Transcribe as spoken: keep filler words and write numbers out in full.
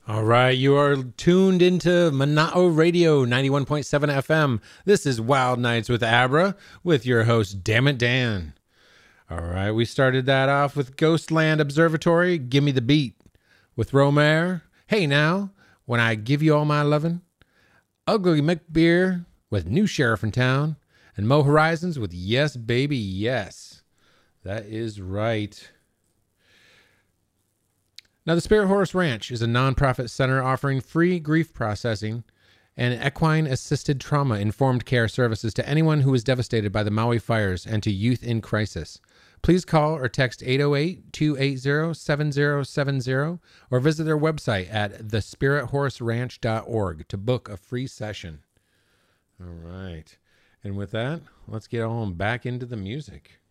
All right, you are tuned into Mana'o Radio ninety-one point seven F M. This is Wild Nights with Abra with your host, Dammit Dan. All right, we started that off with Ghostland Observatory, Gimme the Beat. With Romare, Hey Now, When I Give You All My Lovin'. Ugly McBeer with New Sheriff in Town. And Mo Horizons with Yes Baby Yes. That is right. Now, the Spirit Horse Ranch is a nonprofit center offering free grief processing and equine-assisted trauma-informed care services to anyone who is devastated by the Maui fires and to youth in crisis. Please call or text eight oh eight, two eight zero, seven zero seven zero or visit their website at the spirit horse ranch dot org to book a free session. All right. And with that, let's get on back into the music.